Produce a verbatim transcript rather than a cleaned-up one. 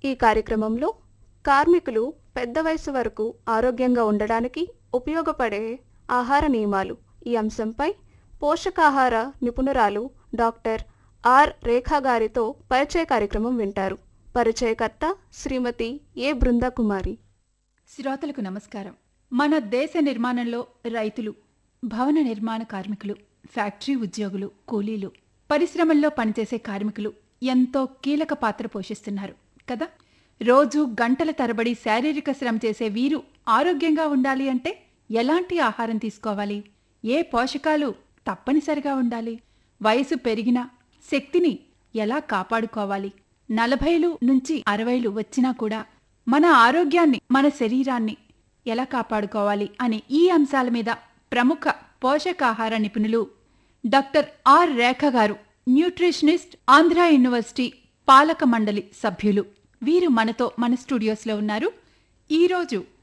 ఈ కార్యక్రమంలో కార్మికులు పెద్ద వయసు వరకు ఆరోగ్యంగా ఉండడానికి ఉపయోగపడే ఆహార నియమాలు ఈ అంశంపై పోషకాహార నిపుణురాలు డాక్టర్ ఆర్ రేఖా గారితో పరిచయ కార్యక్రమం వింటారు. పరిచయకర్త శ్రీమతి ఏ బృందాకుమారి. శ్రోతలకు నమస్కారం. మన దేశ నిర్మాణంలో రైతులు, భవన నిర్మాణ కార్మికులు, ఫ్యాక్టరీ ఉద్యోగులు, కూలీలు, పరిశ్రమల్లో పనిచేసే కార్మికులు ఎంతో కీలక పాత్ర పోషిస్తున్నారు కదా. రోజు గంటల తరబడి శారీరక శ్రమ చేసే వీరు ఆరోగ్యంగా ఉండాలి అంటే ఎలాంటి ఆహారం తీసుకోవాలి, ఏ పోషకాలు తప్పనిసరిగా ఉండాలి, వయసు పెరిగినా శక్తిని ఎలా కాపాడుకోవాలి, నలభైలు నుంచి అరవైలు వచ్చినా కూడా మన ఆరోగ్యాన్ని, మన శరీరాన్ని ఎలా కాపాడుకోవాలి అనే ఈ అంశాల మీద ప్రముఖ పోషకాహార నిపుణులు డాక్టర్ ఆర్ రేఖ గారు, న్యూట్రిషనిస్ట్, ఆంధ్ర యూనివర్సిటీ పాలక మండలి సభ్యులు. వీరు మనతో మన స్టూడియోస్లో ఉన్నారు. ఈరోజు